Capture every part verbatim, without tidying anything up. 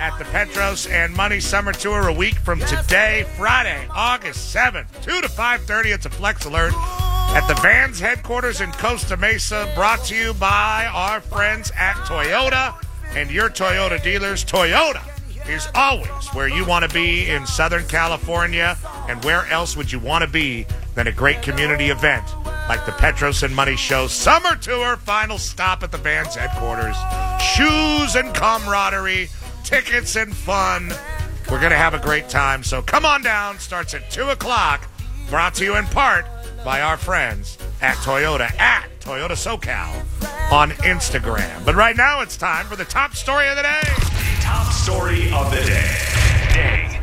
at the Petros and Money Summer Tour a week from today, Friday, August seventh, two to five thirty. It's a Flex Alert at the Vans headquarters in Costa Mesa, brought to you by our friends at Toyota and your Toyota dealers. Toyota is always where you want to be in Southern California, and where else would you want to be than a great community event like the Petros and Money Show Summer Tour. Final stop at the Vans headquarters. Shoes and camaraderie, tickets and fun. We're going to have a great time, so come on down. Starts at two o'clock. Brought to you in part by our friends at Toyota, at Toyota SoCal on Instagram. But right now it's time for the top story of the day. Top story of the day. day.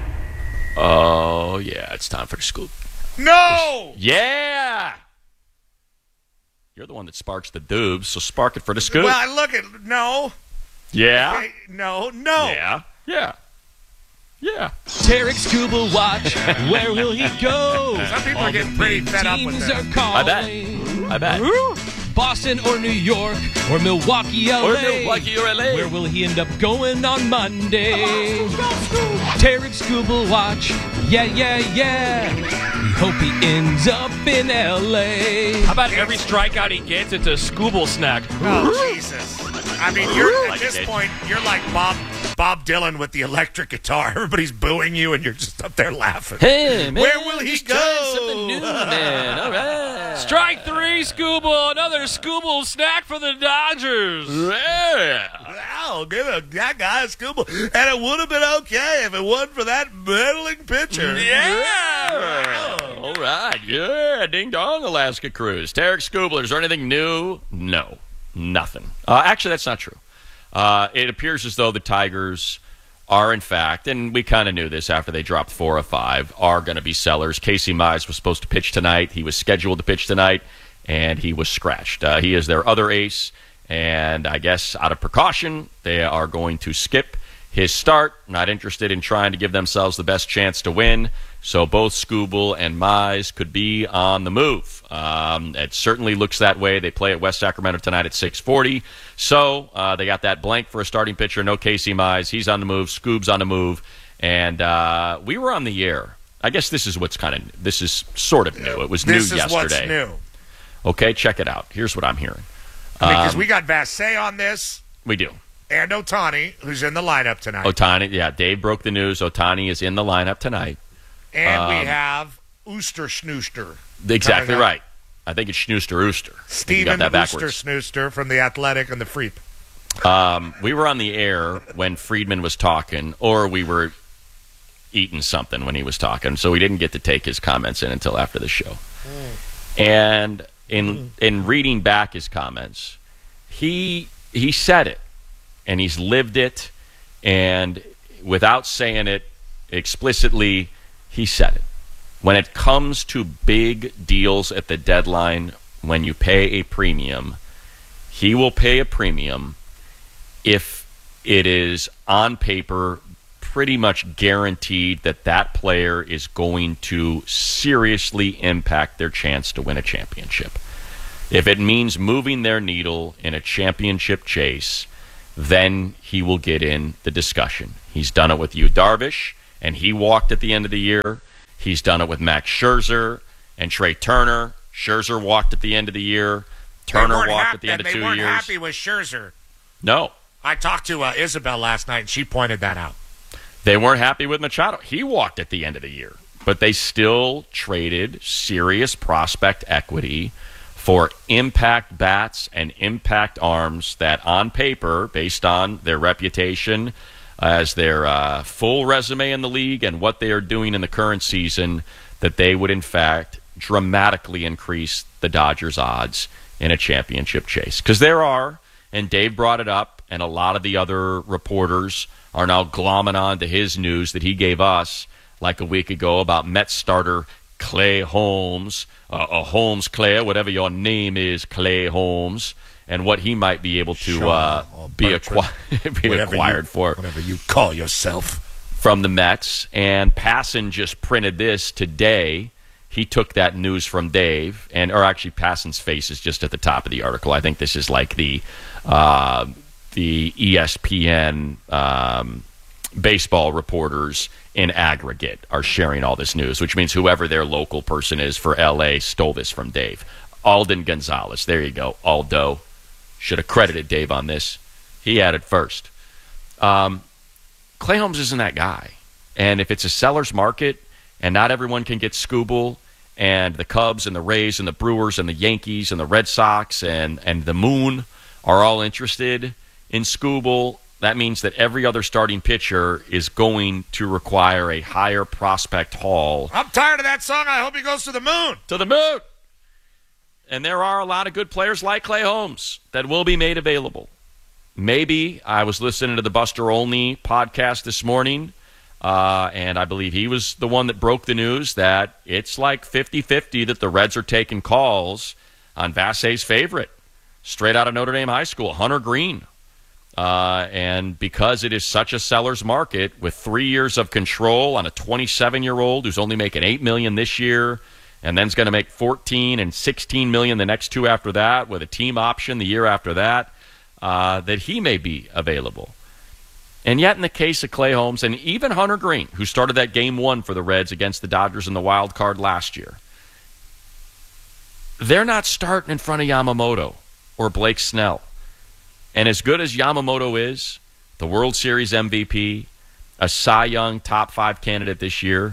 Oh, yeah, it's time for the scoop. No! Yeah! You're the one that sparks the doobs, so spark it for the scoop. Well, I look at... No. Yeah? Okay, no, no. Yeah. Yeah. Yeah. Tarek Scuba Watch, where will he go? Some people All are getting the pretty big fed up with teams this. are calling. I bet. I bet. Boston or New York or Milwaukee, L A. Or Milwaukee or L A. Where will he end up going on Monday? Tarek Scuba Watch, yeah, yeah, yeah. We hope he ends up in L A. How about every strikeout he gets, it's a Scooble snack? Oh, Jesus. I mean, you're at Like this it. point, you're like Bob Bob Dylan with the electric guitar. Everybody's booing you, and you're just up there laughing. Hey, man. Where will he just trying something go? new, man. All right. Strike three, Scooble. Another Scooble snack for the Dodgers. Yeah. Wow, give a, that guy a scuba. And it would have been okay if it wasn't for that meddling pitcher. Yeah. All right. Yeah. Ding dong, Alaska Cruise. Tarek Scubler, is there anything new? No. Nothing. Uh, actually, that's not true. Uh, it appears as though the Tigers are, in fact, and we kind of knew this after they dropped four of five, are going to be sellers. Casey Mize was supposed to pitch tonight. He was scheduled to pitch tonight, and he was scratched. Uh, he is their other ace, and I guess out of precaution, they are going to skip his start. Not interested in trying to give themselves the best chance to win. So both Scooble and Mize could be on the move. Um, it certainly looks that way. They play at West Sacramento tonight at six forty. So uh, they got that blank for a starting pitcher. No Casey Mize. He's on the move. Scoob's on the move. And uh, we were on the air. I guess this is what's kind of, this is sort of new. It was new This is yesterday. what's new. Okay, check it out. Here's what I'm hearing. Because Um, we got Vassay on this, We do. and Otani, who's in the lineup tonight. Otani, yeah, Dave broke the news. Otani is in the lineup tonight. and um, we have Ooster Schnooster. Exactly Coming up. right. I think it's Schnooster Ooster. You Steven got that Ooster backwards. Snooster from the Athletic and the Freep. Um, we were on the air when Friedman was talking, or we were eating something when he was talking, so we didn't get to take his comments in until after the show. And in in reading back his comments, he he said it, and he's lived it, and without saying it explicitly, he said it. When it comes to big deals at the deadline, when you pay a premium, he will pay a premium if it is on paper pretty much guaranteed that that player is going to seriously impact their chance to win a championship. If it means moving their needle in a championship chase, then he will get in the discussion. He's done it with Yu Darvish, and he walked at the end of the year. He's done it with Max Scherzer and Trey Turner. Scherzer walked at the end of the year. Turner They weren't walked hap- at the end of they two weren't years. happy with Scherzer. No, I talked to uh, Isabel last night, and she pointed that out. they weren't happy with Machado. He walked at the end of the year. But they still traded serious prospect equity for impact bats and impact arms that on paper, based on their reputation as their uh, full resume in the league and what they are doing in the current season, that they would in fact dramatically increase the Dodgers' odds in a championship chase. Because there are, and Dave brought it up, and a lot of the other reporters are now glomming on to his news that he gave us like a week ago about Mets starter Clay Holmes, uh, uh, Holmes Clay, whatever your name is, Clay Holmes, and what he might be able to Sure. uh, Or be, Bertrand. acqui- be Whatever acquired you, for Whatever you call yourself. from the Mets. And Passan just printed this today. He took that news from Dave, and or actually Passan's face is just at the top of the article. I think this is like the uh, the E S P N um, baseball reporters in aggregate are sharing all this news, which means whoever their local person is for L A stole this from Dave. Alden Gonzalez. There you go. Aldo. Should have credited Dave on this. He had it first. Um, Clay Holmes isn't that guy. And if it's a seller's market and not everyone can get Skubal, and the Cubs and the Rays and the Brewers and the Yankees and the Red Sox and, and the Moon are all interested in Skubal, that means that every other starting pitcher is going to require a higher prospect haul. I'm tired of that song. I hope he goes to the moon. To the moon. And there are a lot of good players like Clay Holmes that will be made available. Maybe I was listening to the Buster Olney podcast this morning, uh, and I believe he was the one that broke the news that it's like fifty-fifty that the Reds are taking calls on Vassay's favorite, straight out of Notre Dame High School, Hunter Green. Uh, and because it is such a seller's market with three years of control on a twenty-seven-year-old who's only making eight million dollars this year and then's going to make fourteen and sixteen million dollars the next two after that with a team option the year after that, uh, that he may be available. And yet in the case of Clay Holmes and even Hunter Green, who started that game one for the Reds against the Dodgers in the wild card last year, they're not starting in front of Yamamoto or Blake Snell. And as good as Yamamoto is, the World Series M V P, a Cy Young top five candidate this year,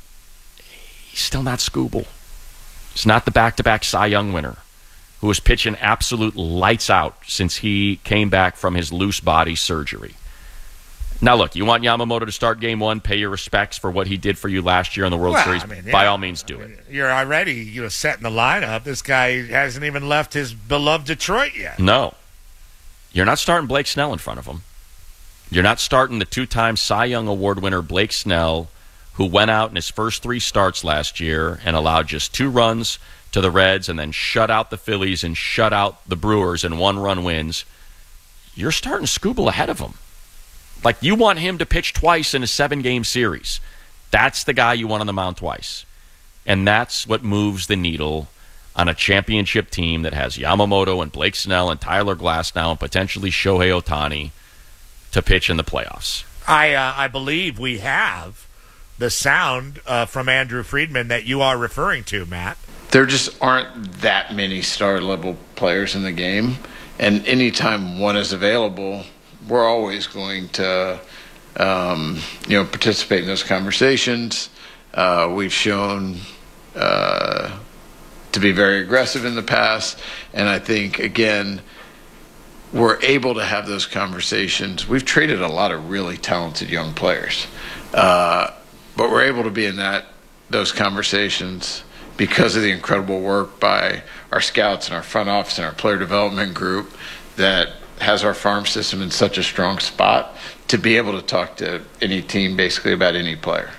he's still not Skubal. He's not the back-to-back Cy Young winner who was pitching absolute lights out since he came back from his loose body surgery. Now, look, you want Yamamoto to start game one, pay your respects for what he did for you last year in the World well, Series. I mean, yeah, by all means, do I mean, it. You're already you know, setting the lineup. This guy hasn't even left his beloved Detroit yet. No. You're not starting Blake Snell in front of him. You're not starting the two-time Cy Young Award winner Blake Snell, who went out in his first three starts last year and allowed just two runs to the Reds and then shut out the Phillies and shut out the Brewers in one-run wins. You're starting Skubal ahead of him. Like, you want him to pitch twice in a seven-game series. That's the guy you want on the mound twice. And that's what moves the needle on a championship team that has Yamamoto and Blake Snell and Tyler Glasnow and potentially Shohei Ohtani to pitch in the playoffs. I uh, I believe we have the sound uh, from Andrew Friedman that you are referring to, Matt. There just aren't that many star-level players in the game, and anytime one is available, we're always going to, um, you know, participate in those conversations. Uh, we've shown uh, to be very aggressive in the past, and I think, again, we're able to have those conversations. We've traded a lot of really talented young players, uh, but we're able to be in that those conversations because of the incredible work by our scouts and our front office and our player development group that has our farm system in such a strong spot to be able to talk to any team basically about any player.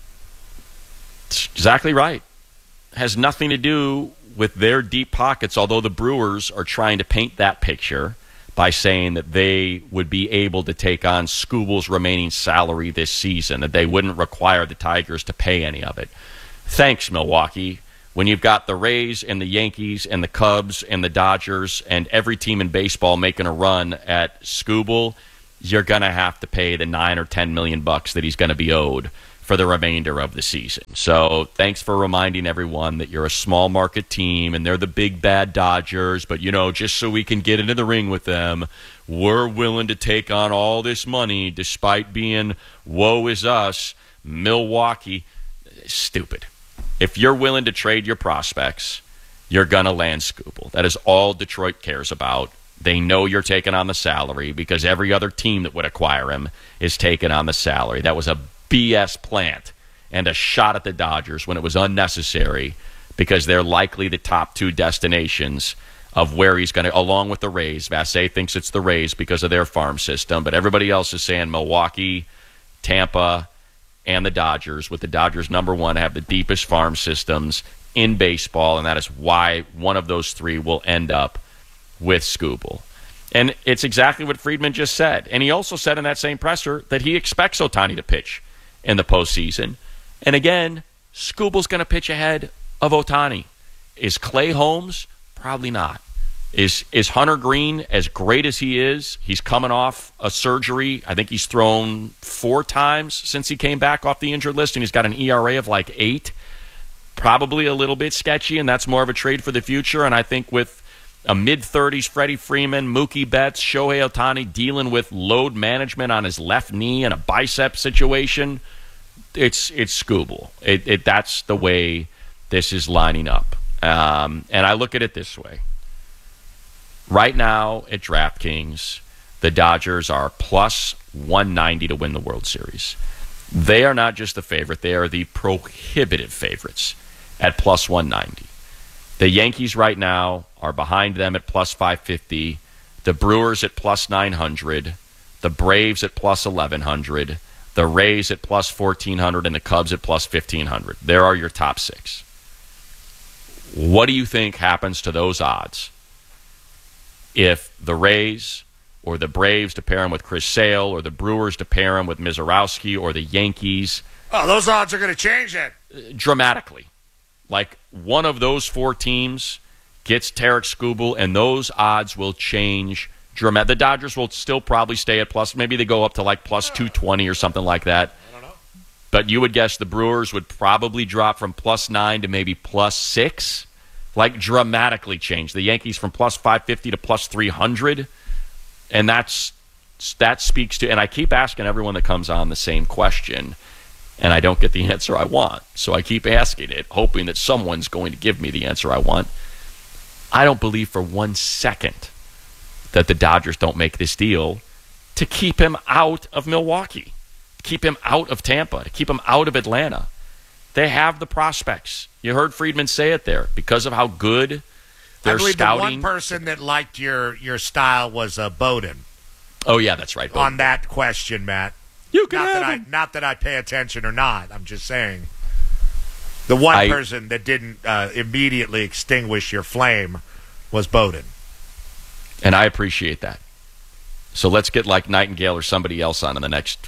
That's exactly right. Has nothing to do with their deep pockets, although the Brewers are trying to paint that picture by saying that they would be able to take on Skubal's remaining salary this season, that they wouldn't require the Tigers to pay any of it. Thanks, Milwaukee. When you've got the Rays and the Yankees and the Cubs and the Dodgers and every team in baseball making a run at Skubal, you're going to have to pay the nine or ten million bucks that he's going to be owed for the remainder of the season. So thanks for reminding everyone that you're a small market team and they're the big bad Dodgers, but, you know, just so we can get into the ring with them, we're willing to take on all this money despite being woe is us, Milwaukee. Stupid. If you're willing to trade your prospects, you're going to land Skubal. That is all Detroit cares about. They know you're taking on the salary because every other team that would acquire him is taking on the salary. That was a B S plant and a shot at the Dodgers when it was unnecessary because they're likely the top two destinations of where he's going to, along with the Rays. Vassay thinks it's the Rays because of their farm system, but everybody else is saying Milwaukee, Tampa, and the Dodgers, with the Dodgers number one, have the deepest farm systems in baseball, and that is why one of those three will end up with Skubal. And it's exactly what Friedman just said. And he also said in that same presser that he expects Ohtani to pitch in the postseason. And again, Skubal's going to pitch ahead of Ohtani. Is Clay Holmes? Probably not. Is is Hunter Green, as great as he is, he's coming off a surgery. I think he's thrown four times since he came back off the injured list, and he's got an E R A of like eight. Probably a little bit sketchy, and that's more of a trade for the future. And I think with a mid-thirties Freddie Freeman, Mookie Betts, Shohei Ohtani dealing with load management on his left knee and a bicep situation, it's it's Scooble. It, it, that's the way this is lining up. Um, and I look at it this way. Right now at DraftKings, the Dodgers are plus one ninety to win the World Series. They are not just the favorite, they are the prohibitive favorites at plus one ninety. The Yankees right now are behind them at plus five fifty, the Brewers at plus nine hundred, the Braves at plus eleven hundred, the Rays at plus fourteen hundred, and the Cubs at plus fifteen hundred. There are your top six. What do you think happens to those odds if the Rays or the Braves to pair him with Chris Sale, or the Brewers to pair him with Mizorowski, or the Yankees? Oh, those odds are going to change it. Dramatically. Like, one of those four teams gets Tarek Skubal, and those odds will change dramatically. The Dodgers will still probably stay at plus, maybe they go up to like plus two twenty or something like that. I don't know. But you would guess the Brewers would probably drop from plus nine to maybe plus six. Like, dramatically change. The Yankees from plus five fifty to plus three hundred. And that's that speaks to, and I keep asking everyone that comes on the same question, and I don't get the answer I want. So I keep asking it, hoping that someone's going to give me the answer I want. I don't believe for one second that the Dodgers don't make this deal to keep him out of Milwaukee, keep him out of Tampa, to keep him out of Atlanta. They have the prospects. You heard Friedman say it there. Because of how good their I believe scouting. the one person that liked your, your style was uh, Bowden. Oh, yeah, that's right. On that question, Matt. You can not have that I him. not that I pay attention or not. I'm just saying. The one I- person that didn't uh, immediately extinguish your flame was Bowden. And I appreciate that. So let's get like Nightingale or somebody else on in the next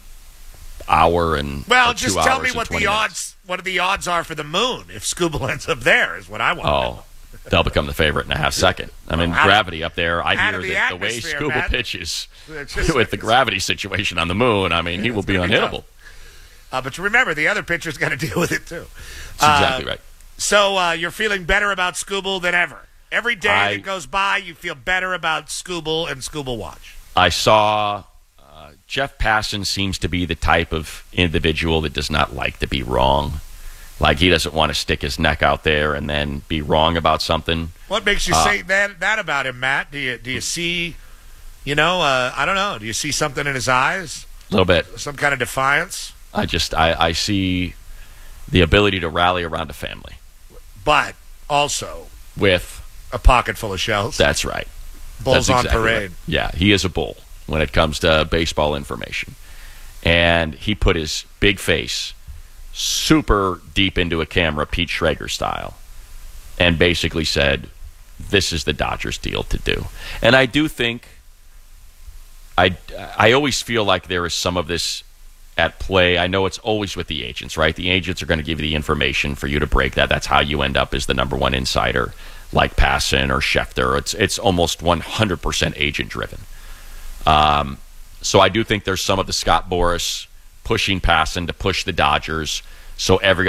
hour and Well, or two just tell hours me and what twenty the minutes. odds what the odds are for the moon if Scooble ends up there is what I want. to know. Oh, they'll become the favorite in a half second. I mean, Out of- gravity up there. I out hear of the that the way atmosphere, Scuba Matt. pitches It's just- with the gravity situation on the moon, I mean, he will be gonna be unhittable. Uh, but remember, the other pitcher's got to deal with it too. That's exactly Uh, right. So uh, you're feeling better about Scooble than ever. Every day I- that goes by, you feel better about Scooble and Scooble Watch. I saw uh, Jeff Passan seems to be the type of individual that does not like to be wrong. Like, he doesn't want to stick his neck out there and then be wrong about something. What makes you Uh, say that that about him, Matt? Do you do you see, you know, uh, I don't know. Do you see something in his eyes? A little bit. Some kind of defiance? I just, I, I see the ability to rally around a family But also with, a pocket full of shells. that's right. Bulls That's on exactly parade. right. Yeah, he is a bull when it comes to baseball information. And he put his big face super deep into a camera, Pete Schrager style, and basically said, this is the Dodgers' deal to do. And I do think, I, I always feel like there is some of this at play. I know it's always with the agents, right? The agents are going to give you the information for you to break that. That's how you end up as the number one insider, like Passan or Schefter. It's it's almost one hundred percent agent driven. Um, so I do think there's some of the Scott Boras pushing Passan to push the Dodgers, so every